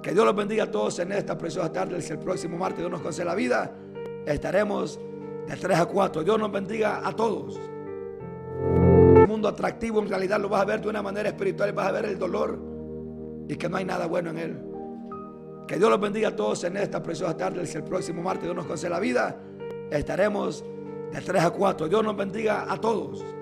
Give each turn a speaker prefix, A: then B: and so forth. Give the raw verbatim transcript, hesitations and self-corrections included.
A: Que Dios los bendiga a todos en esta preciosa tarde. Si el próximo martes Dios nos concede la vida, estaremos de tres a cuatro. Dios nos bendiga a todos. Un mundo atractivo en realidad lo vas a ver de una manera espiritual y vas a ver el dolor y que no hay nada bueno en él. Que Dios los bendiga a todos en esta preciosa tarde. Si el próximo martes Dios nos concede la vida, estaremos de tres a cuatro. Dios nos bendiga a todos.